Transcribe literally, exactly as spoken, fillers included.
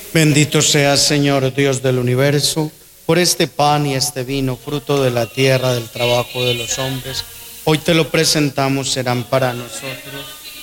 Bendito seas, Señor Dios del universo, por este pan y este vino, fruto de la tierra, del trabajo de los hombres. Hoy te lo presentamos, serán para nosotros